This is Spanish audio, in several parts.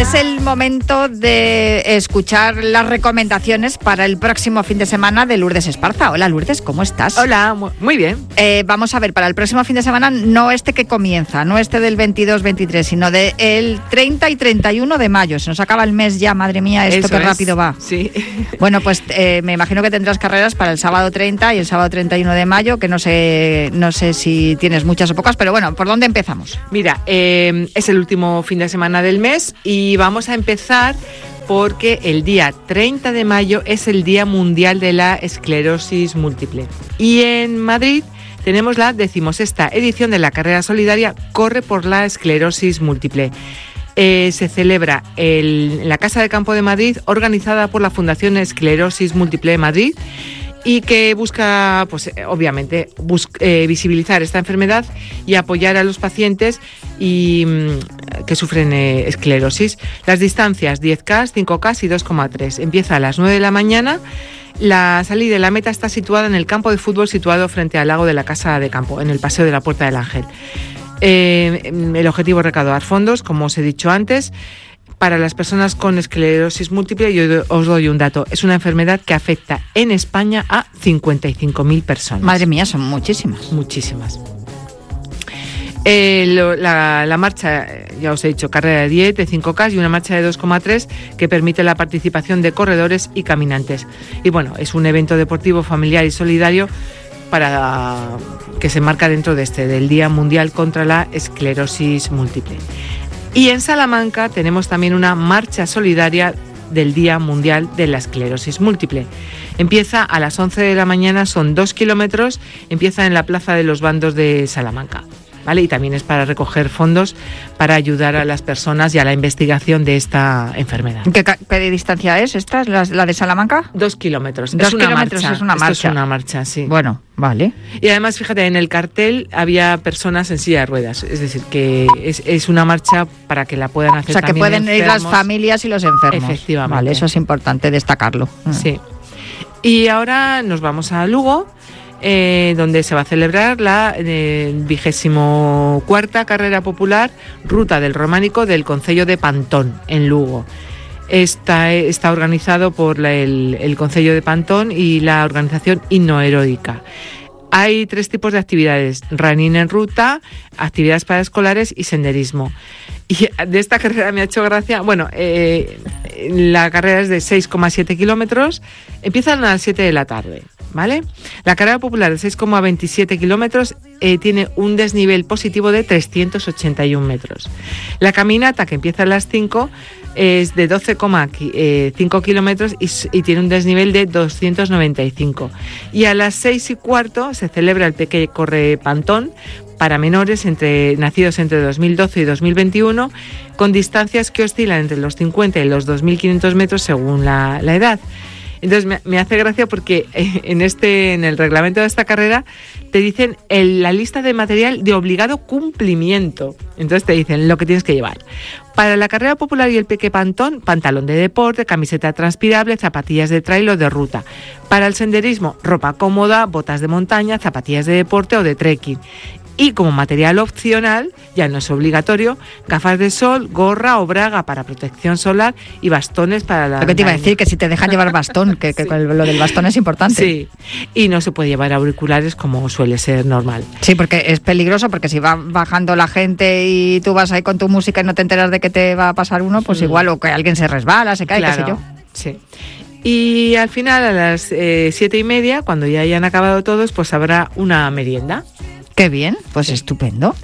es el momento de escuchar las recomendaciones para el próximo fin de semana de Lourdes Esparza. Hola Lourdes, ¿cómo estás? Hola, muy bien. Vamos a ver, para el próximo fin de semana, no este que comienza, no este del 22-23, sino del 30 y 31 de mayo. Se nos acaba el mes ya, madre mía, esto que rápido va. Sí. Bueno, pues me imagino que tendrás carreras para el sábado 30 y el sábado 31 de mayo, que no sé si tienes muchas o pocas, pero bueno, ¿por dónde empezamos? Mira, es el último fin de semana del mes y vamos a empezar porque el día 30 de mayo es el Día Mundial de la Esclerosis Múltiple. Y en Madrid tenemos la 16ª edición de la carrera solidaria Corre por la Esclerosis Múltiple. Se celebra en la Casa de Campo de Madrid, organizada por la Fundación Esclerosis Múltiple de Madrid, y que busca, pues obviamente, visibilizar esta enfermedad y apoyar a los pacientes que sufren esclerosis. Las distancias 10K, 5K y 2,3. Empieza a las 9 de la mañana. La salida y la meta está situada en el campo de fútbol situado frente al lago de la Casa de Campo, en el Paseo de la Puerta del Ángel. El objetivo es recaudar fondos, como os he dicho antes, para las personas con esclerosis múltiple. Yo os doy un dato. Es una enfermedad que afecta en España a 55.000 personas. Madre mía, son muchísimas. Muchísimas. La marcha, ya os he dicho, carrera de 10, de 5K y una marcha de 2,3 que permite la participación de corredores y caminantes. Y bueno, es un evento deportivo familiar y solidario para que se marca dentro del Día Mundial contra la Esclerosis Múltiple. Y en Salamanca tenemos también una marcha solidaria del Día Mundial de la Esclerosis Múltiple. Empieza a las 11 de la mañana, son 2 kilómetros, empieza en la Plaza de los Bandos de Salamanca, ¿vale? Y también es para recoger fondos para ayudar a las personas y a la investigación de esta enfermedad. ¿Qué distancia es esta? ¿La de Salamanca? 2 kilómetros. 2 kilómetros es una marcha. Esto es una marcha, sí. Bueno, vale. Y además, fíjate, en el cartel había personas en silla de ruedas. Es decir, que es una marcha para que la puedan hacer también. O sea, que pueden ir las familias y los enfermos. Efectivamente. Vale, eso es importante destacarlo. Sí. Y ahora nos vamos a Lugo, donde se va a celebrar la 24ª carrera popular Ruta del Románico del Concello de Pantón, en Lugo. Está organizado por el Concello de Pantón y la organización Himno Heroica. Hay 3 tipos de actividades: running en ruta, actividades para escolares y senderismo. Y de esta carrera me ha hecho gracia, la carrera es de 6,7 kilómetros, empiezan a las 7 de la tarde, ¿vale? La carrera popular de 6,27 kilómetros tiene un desnivel positivo de 381 metros. La caminata, que empieza a las 5, es de 12,5 kilómetros y tiene un desnivel de 295. Y a las 6:15 se celebra el Peque Corre Pantón para menores nacidos entre 2012 y 2021, con distancias que oscilan entre los 50 y los 2.500 metros según la edad. Entonces me hace gracia porque en el reglamento de esta carrera te dicen la lista de material de obligado cumplimiento. Entonces te dicen lo que tienes que llevar. Para la carrera popular y el Peque Pantón, pantalón de deporte, camiseta transpirable, zapatillas de trail o de ruta. Para el senderismo, ropa cómoda, botas de montaña, zapatillas de deporte o de trekking. Y como material opcional, ya no es obligatorio, gafas de sol, gorra o braga para protección solar y bastones para la... Lo que te iba a decir, que si te dejan llevar bastón, que Sí. lo del bastón es importante. Sí, y no se puede llevar auriculares como suele ser normal. Sí, porque es peligroso, porque si va bajando la gente y tú vas ahí con tu música y no te enteras de que te va a pasar uno, pues igual, o que alguien se resbala, se cae, Claro, qué sé yo. Sí. Y al final, a las 7:30, cuando ya hayan acabado todos, pues habrá una merienda. Qué bien, pues estupendo.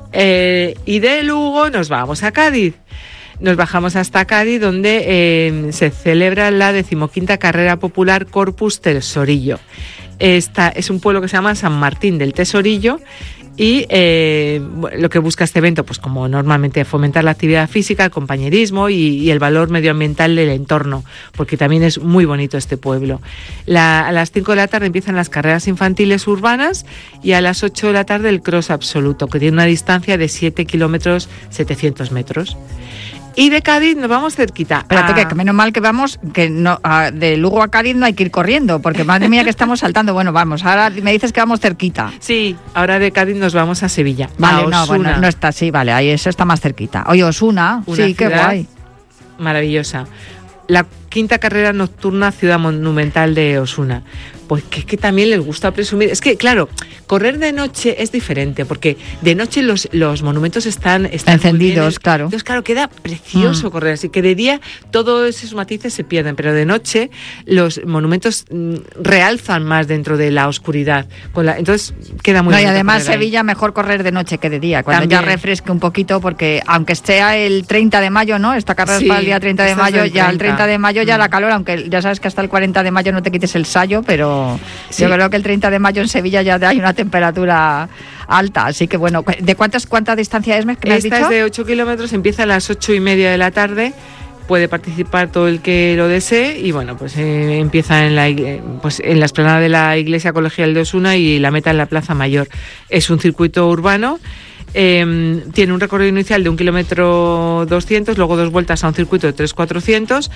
Y de Lugo nos vamos a Cádiz. Nos bajamos hasta Cádiz, donde se celebra la 15ª carrera popular Corpus Tesorillo. Es un pueblo que se llama San Martín del Tesorillo. Y lo que busca este evento, pues como normalmente, fomentar la actividad física, el compañerismo y el valor medioambiental del entorno, porque también es muy bonito este pueblo. A las 5 de la tarde empiezan las carreras infantiles urbanas y a las 8 de la tarde el cross absoluto, que tiene una distancia de 7 kilómetros 700 metros. Y de Cádiz nos vamos cerquita. Espérate, que menos mal que vamos, que no, de Lugo a Cádiz no hay que ir corriendo, porque madre mía que estamos saltando. Bueno, vamos, ahora me dices que vamos cerquita. Sí, ahora de Cádiz nos vamos a Sevilla. Vale, no está así, vale, ahí eso está más cerquita. Oye, Osuna, sí, qué guay. maravillosa. La quinta carrera nocturna Ciudad Monumental de Osuna. Pues que también les gusta presumir. Es que, claro, correr de noche es diferente, porque de noche los monumentos están encendidos, claro. Entonces, claro, queda precioso correr. Así que de día todos esos matices se pierden, pero de noche los monumentos realzan más dentro de la oscuridad. Entonces queda muy bonito. Y además Sevilla mejor correr de noche que de día, cuando también. Ya refresque un poquito, porque aunque sea el 30 de mayo, ¿no? Esta carrera es para el día 30 de mayo, ya el 30 de mayo ya la calor, aunque ya sabes que hasta el 40 de mayo no te quites el sayo, pero sí. Yo creo que el 30 de mayo en Sevilla ya hay una temperatura alta, así que bueno, ¿de cuánta distancia es? ¿Que me has dicho? Esta es de 8 kilómetros, empieza a las 8:30 de la tarde, puede participar todo el que lo desee y bueno, pues empieza en la explanada de la Iglesia Colegial de Osuna y la meta en la Plaza Mayor. Es un circuito urbano. Tiene un recorrido inicial de 1,2 kilómetros, luego 2 vueltas a un circuito de 3,400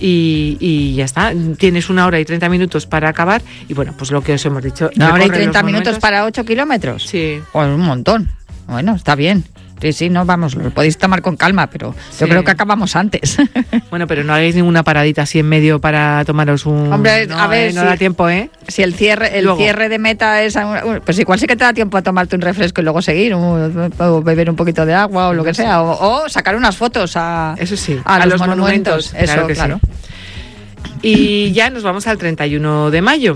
y ya está. Tienes 1 hora y 30 minutos para acabar y bueno, pues lo que os hemos dicho. 1 hora y 30 minutos para 8 kilómetros. Sí. Pues un montón. Bueno, está bien. Sí, no, vamos, lo podéis tomar con calma, pero yo creo que acabamos antes. Bueno, pero no hagáis ninguna paradita así en medio para tomaros un... Hombre, a ver, no da tiempo, ¿eh? Si el cierre de meta es... Pues igual sí que te da tiempo a tomarte un refresco y luego seguir, o beber un poquito de agua o lo que sea, o sacar unas fotos Eso sí, a los monumentos. Eso, claro. Sí. Y ya nos vamos al 31 de mayo,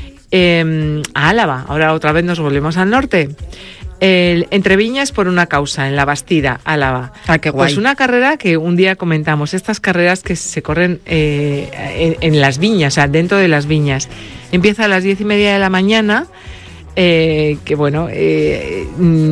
a Álava. Ahora otra vez nos volvemos al norte. Entre Viñas por una causa, en La Bastida, Álava. Ah, qué guay. Pues una carrera que un día comentamos, estas carreras que se corren en las viñas, o sea, dentro de las viñas. Empieza a las 10:30 de la mañana, que bueno, es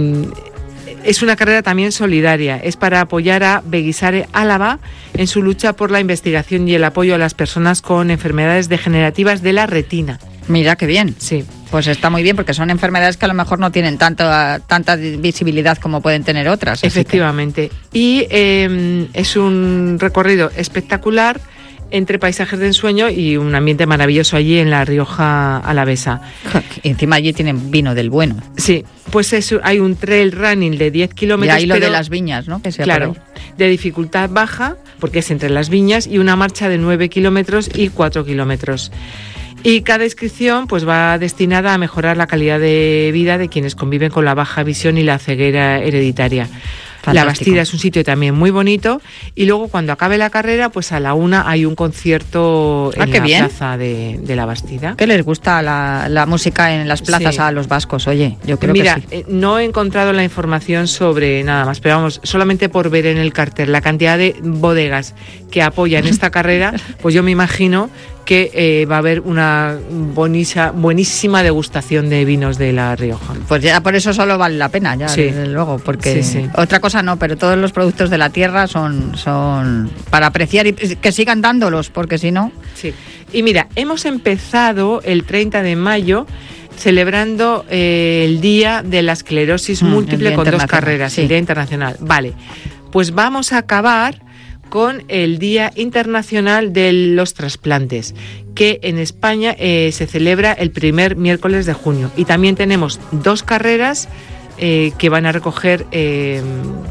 una carrera también solidaria. Es para apoyar a Beguisare Álava en su lucha por la investigación y el apoyo a las personas con enfermedades degenerativas de la retina. Mira, qué bien. Sí. Pues está muy bien, porque son enfermedades que a lo mejor no tienen tanta visibilidad como pueden tener otras. Efectivamente. Y es un recorrido espectacular entre paisajes de ensueño y un ambiente maravilloso allí en La Rioja alavesa. Y encima allí tienen vino del bueno. Sí, pues hay un trail running de 10 kilómetros. Y ahí lo de las viñas, ¿no? Que sea claro, de dificultad baja, porque es entre las viñas, y una marcha de 9 kilómetros y 4 kilómetros. Y cada inscripción pues va destinada a mejorar la calidad de vida de quienes conviven con la baja visión y la ceguera hereditaria. Fantástico. La Bastida es un sitio también muy bonito y luego cuando acabe la carrera pues a la 1 hay un concierto en la plaza de la Bastida. ¿Qué les gusta la música en las plazas a los vascos? Oye, yo creo que sí. No he encontrado la información sobre nada más, pero vamos, solamente por ver en el cartel la cantidad de bodegas que apoyan esta carrera, pues yo me imagino que va a haber una buenísima degustación de vinos de La Rioja. Pues ya por eso solo vale la pena, ya, desde luego, porque otra cosa no, pero todos los productos de la tierra son para apreciar y que sigan dándolos, porque si no... Sí, y mira, hemos empezado el 30 de mayo celebrando el Día de la Esclerosis Múltiple con 2 carreras, el Día Internacional. Vale, pues vamos a acabar con el Día Internacional de los Trasplantes, que en España se celebra el primer miércoles de junio. Y también tenemos 2 carreras que van a recoger, que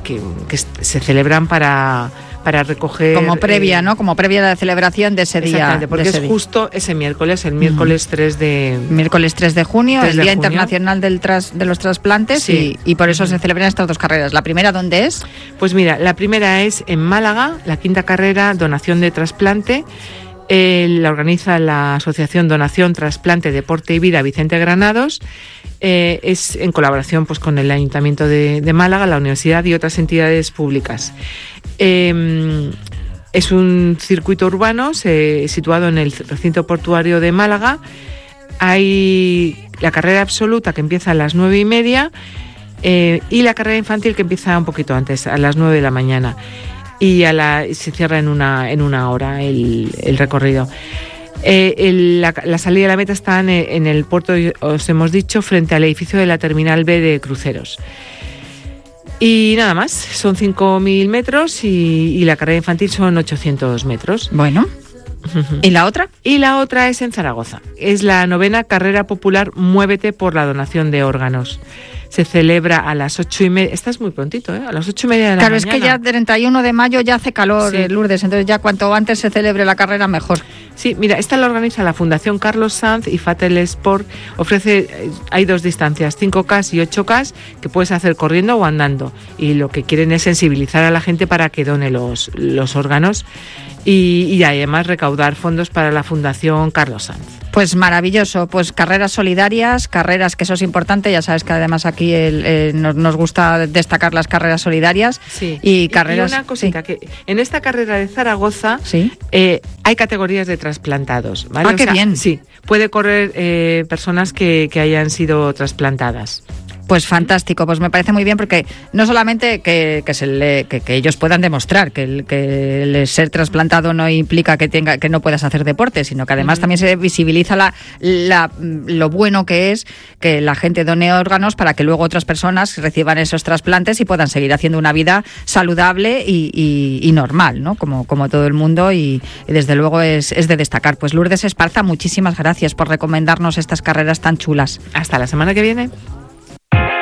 se celebran para recoger... Como previa, ¿no? Como previa de la celebración de ese día. Exactamente, porque es justo ese miércoles, el miércoles 3 de... Miércoles 3 de junio, el Día Internacional de los Trasplantes, sí. y por eso se celebran estas 2 carreras. ¿La primera dónde es? Pues mira, la primera es en Málaga, la 5ª carrera, donación de trasplante. La organiza la Asociación Donación, Trasplante, Deporte y Vida Vicente Granados. Es en colaboración pues con el Ayuntamiento de Málaga, la Universidad y otras entidades públicas. Es un circuito urbano situado en el recinto portuario de Málaga. Hay la carrera absoluta que empieza a las 9:30 y la carrera infantil que empieza un poquito antes, a las 9 de la mañana. Y se cierra en una hora el recorrido. La salida de la meta está en el puerto, os hemos dicho, frente al edificio de la Terminal B de Cruceros. Y nada más, son 5.000 metros y la carrera infantil son 800 metros. Bueno. ¿Y la otra? Y la otra es en Zaragoza. Es la 9ª carrera popular Muévete por la donación de órganos. se celebra a las 8:30. Esta es muy prontito, a las 8:30 de la mañana. Claro, es que ya 31 de mayo ya hace calor, Lourdes, entonces ya cuanto antes se celebre la carrera, mejor. Sí, mira, esta la organiza la Fundación Carlos Sanz y Fatel Sport. Hay 2 distancias, 5K y 8K, que puedes hacer corriendo o andando. Y lo que quieren es sensibilizar a la gente para que done los órganos y además recaudar fondos para la Fundación Carlos Sanz. Pues maravilloso, pues carreras solidarias, carreras que eso es importante, ya sabes que además aquí nos gusta destacar las carreras solidarias. Sí. Y carreras. Y una cosita, que en esta carrera de Zaragoza hay categorías de trasplantados, ¿vale? Qué bien. Sí, puede correr personas que hayan sido trasplantadas. Pues fantástico, pues me parece muy bien porque no solamente que ellos puedan demostrar que el ser trasplantado no implica que no puedas hacer deporte, sino que además también se visibiliza lo bueno que es que la gente done órganos para que luego otras personas reciban esos trasplantes y puedan seguir haciendo una vida saludable y normal, ¿no? Como todo el mundo y desde luego es de destacar. Pues Lourdes Esparza, muchísimas gracias por recomendarnos estas carreras tan chulas. Hasta la semana que viene.